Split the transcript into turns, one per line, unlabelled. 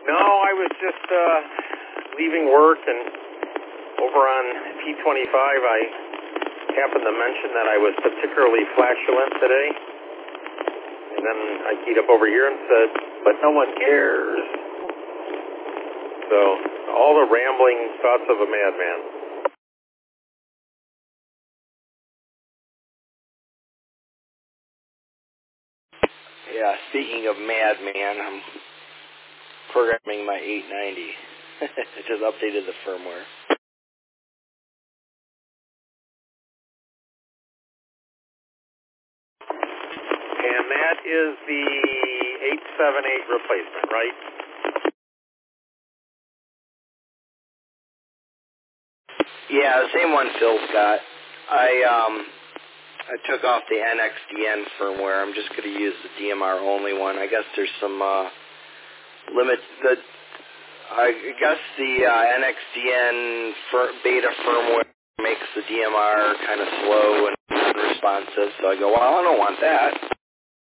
No, I was just leaving work, and over on P25, I happened to mention that I was particularly flatulent today. And then I keyed up over here and said, but no one cares. So, all the rambling thoughts of a madman.
Yeah, speaking of madman, I'm programming my 890. I just updated the firmware.
And that is the 878 replacement, right?
Yeah, the same one Phil's got. I took off the NXDN firmware. I'm just going to use the DMR only one. I guess there's some limit. I guess the NXDN beta firmware makes the DMR kind of slow and unresponsive. So I go, well, I don't want that.